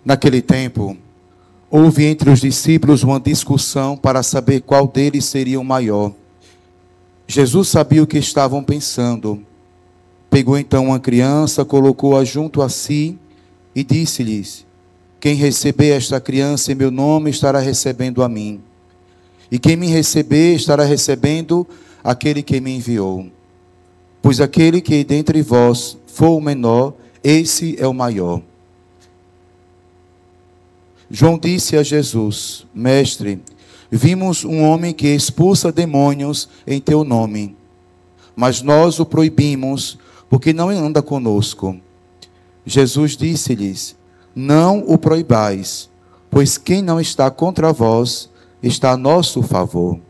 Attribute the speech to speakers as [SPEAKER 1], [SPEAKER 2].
[SPEAKER 1] Naquele tempo, houve entre os discípulos uma discussão para saber qual deles seria o maior. Jesus sabia o que estavam pensando. Pegou então uma criança, colocou-a junto a si e disse-lhes: quem receber esta criança em meu nome estará recebendo a mim. E quem me receber estará recebendo aquele que me enviou. Pois aquele que dentre vós for o menor, esse é o maior. João disse a Jesus: Mestre, vimos um homem que expulsa demônios em teu nome, mas nós o proibimos, porque não anda conosco. Jesus disse-lhes: não o proibais, pois quem não está contra vós, está a nosso favor.